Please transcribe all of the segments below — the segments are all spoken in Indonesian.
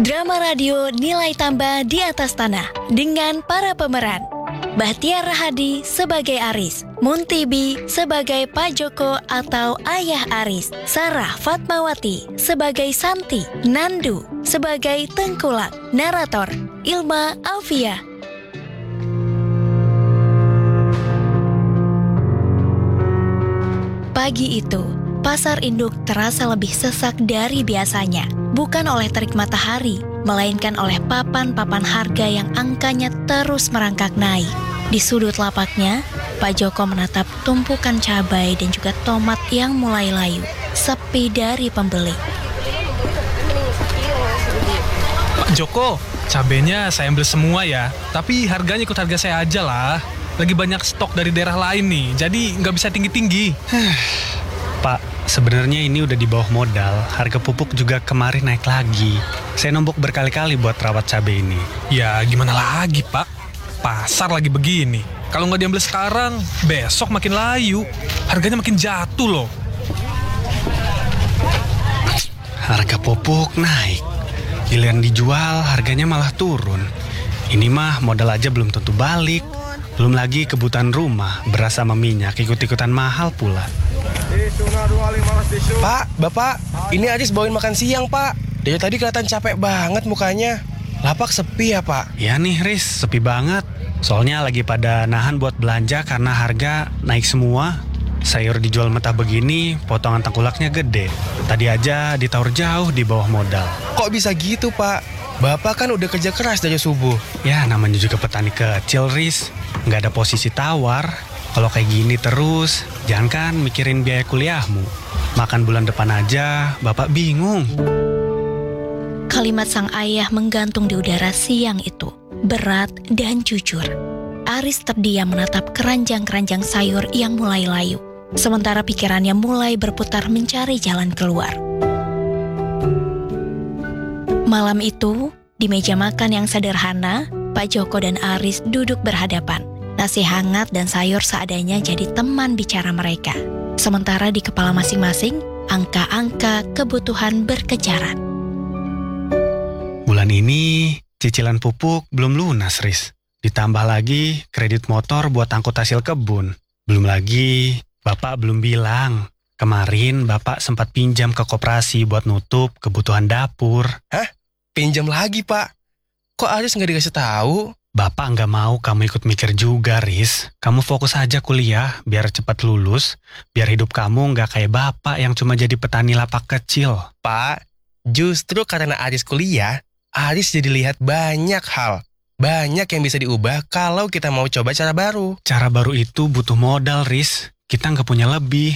Drama radio nilai tambah di atas tanah dengan para pemeran Bahtiar Rahadi sebagai Aris, Muntibi sebagai Pak Joko atau Ayah Aris, Sarah Fatmawati sebagai Santi, Nandu sebagai Tengkulak, narator Ilma Alfia. Pagi itu, pasar induk terasa lebih sesak dari biasanya, bukan oleh terik matahari, melainkan oleh papan-papan harga yang angkanya terus merangkak naik. Di sudut lapaknya, Pak Joko menatap tumpukan cabai dan juga tomat yang mulai layu, sepi dari pembeli. Pak Joko, cabenya saya ambil semua ya, tapi harganya ikut harga saya aja lah. Lagi banyak stok dari daerah lain nih, jadi nggak bisa tinggi-tinggi. Pak, sebenarnya ini udah di bawah modal. Harga pupuk juga kemarin naik lagi. Saya nombok berkali-kali buat rawat cabai ini. Ya gimana lagi Pak, pasar lagi begini. Kalau nggak diambil sekarang, besok makin layu. Harganya makin jatuh loh. Harga pupuk naik, giliran dijual harganya malah turun. Ini mah modal aja belum tentu balik. Belum lagi kebutuhan rumah, beras sama minyak ikut-ikutan mahal pula. Pak, Bapak, ini Aris bawain makan siang, Pak. Dari tadi kelihatan capek banget mukanya. Lapak sepi ya, Pak? Ya nih, Riz, sepi banget. Soalnya lagi pada nahan buat belanja karena harga naik semua. Sayur dijual mentah begini, potongan tengkulaknya gede. Tadi aja ditawar jauh di bawah modal. Kok bisa gitu, Pak? Bapak kan udah kerja keras dari subuh. Ya, namanya juga petani kecil, Riz. Nggak ada posisi tawar. Kalau kayak gini terus, jangan kan mikirin biaya kuliahmu. Makan bulan depan aja, Bapak bingung. Kalimat sang ayah menggantung di udara siang itu, berat dan jujur. Aris terdiam menatap keranjang-keranjang sayur yang mulai layu, sementara pikirannya mulai berputar mencari jalan keluar. Malam itu, di meja makan yang sederhana, Pak Joko dan Aris duduk berhadapan. Nasi hangat dan sayur seadanya jadi teman bicara mereka. Sementara di kepala masing-masing, angka-angka kebutuhan berkejaran. Bulan ini, cicilan pupuk belum lunas, Riz. Ditambah lagi kredit motor buat angkut hasil kebun. Belum lagi, Bapak belum bilang. Kemarin Bapak sempat pinjam ke koperasi buat nutup kebutuhan dapur. Hah? Pinjam lagi, Pak? Kok Aris nggak dikasih tahu? Bapak nggak mau kamu ikut mikir juga, Riz. Kamu fokus aja kuliah, biar cepat lulus. Biar hidup kamu nggak kayak Bapak yang cuma jadi petani lapak kecil. Pak, justru karena Aris kuliah, Aris jadi lihat banyak hal. Banyak yang bisa diubah kalau kita mau coba cara baru. Cara baru itu butuh modal, Riz. Kita nggak punya lebih.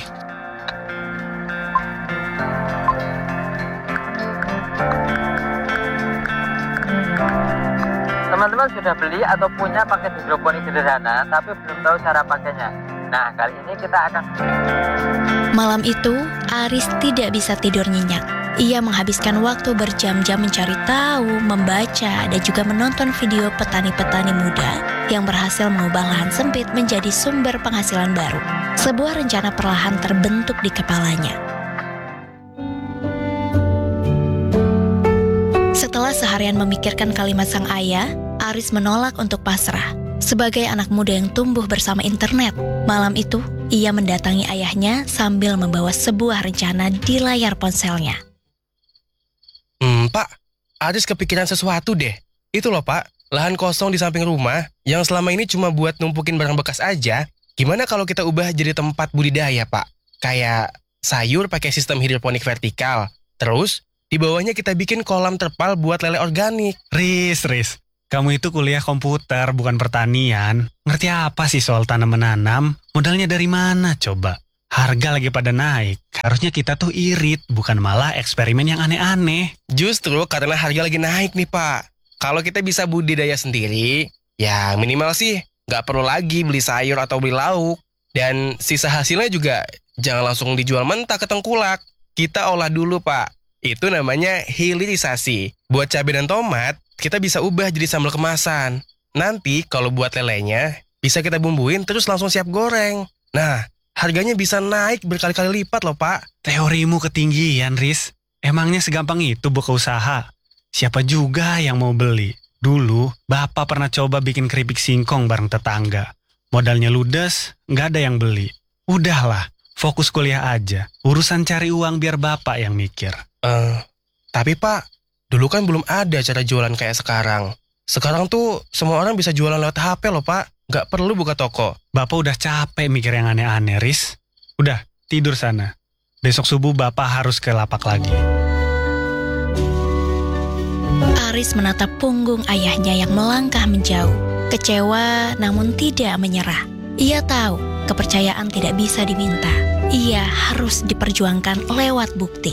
Teman-teman sudah beli atau punya paket hidroponik sederhana tapi belum tahu cara pakainya. Nah, kali ini kita akan... Malam itu, Aris tidak bisa tidur nyenyak. Ia menghabiskan waktu berjam-jam mencari tahu, membaca, dan juga menonton video petani-petani muda yang berhasil mengubah lahan sempit menjadi sumber penghasilan baru. Sebuah rencana perlahan terbentuk di kepalanya. Setelah seharian memikirkan kalimat sang ayah, Aris menolak untuk pasrah. Sebagai anak muda yang tumbuh bersama internet, malam itu ia mendatangi ayahnya sambil membawa sebuah rencana di layar ponselnya. Pak, Aris kepikiran sesuatu deh. Itu loh, Pak, lahan kosong di samping rumah yang selama ini cuma buat numpukin barang bekas aja. Gimana kalau kita ubah jadi tempat budidaya, Pak? Kayak sayur pakai sistem hidroponik vertikal. Terus di bawahnya kita bikin kolam terpal buat lele organik. Riz, kamu itu kuliah komputer, bukan pertanian. Ngerti apa sih soal tanam menanam? Modalnya dari mana coba? Harga lagi pada naik. Harusnya kita tuh irit, bukan malah eksperimen yang aneh-aneh. Justru karena harga lagi naik nih, Pak. Kalau kita bisa budidaya sendiri, ya minimal sih nggak perlu lagi beli sayur atau beli lauk. Dan sisa hasilnya juga jangan langsung dijual mentah ke tengkulak. Kita olah dulu, Pak. Itu namanya hilirisasi. Buat cabai dan tomat, kita bisa ubah jadi sambal kemasan. Nanti kalau buat lelenya, bisa kita bumbuin terus langsung siap goreng. Nah, harganya bisa naik berkali-kali lipat loh, Pak. Teorimu ketinggian, Riz. Emangnya segampang itu buka usaha? siapa juga yang mau beli? Dulu, Bapak pernah coba bikin keripik singkong bareng tetangga. Modalnya ludes, nggak ada yang beli. Udahlah, fokus kuliah aja. Urusan cari uang biar Bapak yang mikir. Tapi Pak, dulu kan belum ada cara jualan kayak sekarang. Sekarang tuh semua orang bisa jualan lewat HP loh Pak. Nggak perlu buka toko. Bapak udah capek mikir yang aneh-aneh, Riz. Udah, tidur sana. Besok subuh Bapak harus ke lapak lagi. Aris menatap punggung ayahnya yang melangkah menjauh. Kecewa namun tidak menyerah. Ia tahu kepercayaan tidak bisa diminta. Ia harus diperjuangkan lewat bukti.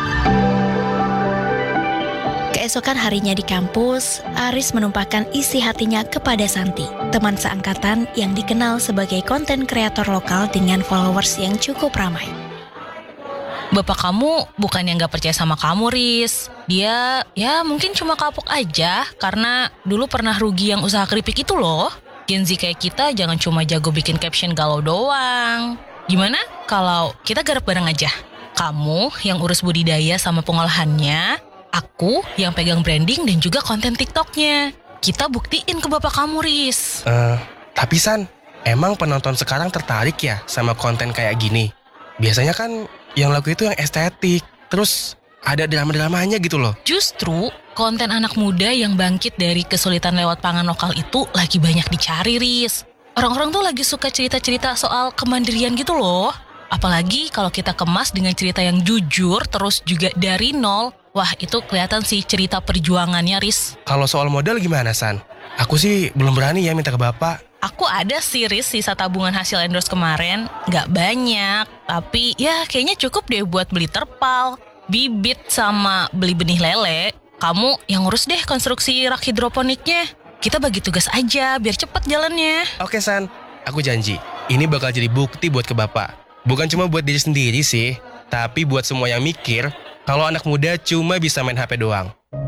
Keesokan harinya di kampus, Aris menumpahkan isi hatinya kepada Santi, teman seangkatan yang dikenal sebagai konten kreator lokal dengan followers yang cukup ramai. Bapak kamu bukannya nggak percaya sama kamu, Riz. Dia ya mungkin cuma kapok aja karena dulu pernah rugi yang usaha keripik itu loh. Gen Z kayak kita jangan cuma jago bikin caption galau doang. Gimana kalau kita garap bareng aja? Kamu yang urus budidaya sama pengolahannya, aku yang pegang branding dan juga konten TikToknya. Kita buktiin ke bapak kamu, Riz. Tapi San, emang penonton sekarang tertarik ya sama konten kayak gini? Biasanya kan yang lagu itu yang estetik, terus ada drama-dramanya gitu loh. Justru konten anak muda yang bangkit dari kesulitan lewat pangan lokal itu lagi banyak dicari, Riz. Orang-orang tuh lagi suka cerita-cerita soal kemandirian gitu loh. Apalagi kalau kita kemas dengan cerita yang jujur, terus juga dari nol. Wah, itu kelihatan sih cerita perjuangannya, Riz. Kalau soal modal gimana, San? Aku sih belum berani ya minta ke Bapak. Aku ada sih, Riz, sisa tabungan hasil endorse kemarin. Gak banyak, tapi ya kayaknya cukup deh buat beli terpal, bibit, sama beli benih lele. Kamu yang ngurus deh konstruksi rak hidroponiknya. Kita bagi tugas aja biar cepet jalannya. Oke, San. Aku janji, ini bakal jadi bukti buat ke Bapak. Bukan cuma buat diri sendiri sih, tapi buat semua yang mikir kalau anak muda cuma bisa main HP doang.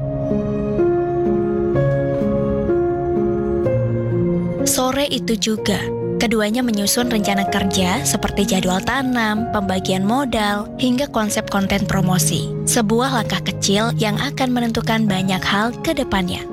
Sore itu juga, keduanya menyusun rencana kerja seperti jadwal tanam, pembagian modal, hingga konsep konten promosi. Sebuah langkah kecil yang akan menentukan banyak hal ke depannya.